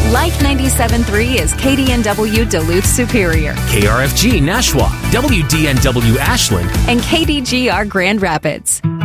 Like 97.3 is KDNW Duluth Superior KRFG Nashua, WDNW Ashland, and KDGR Grand Rapids.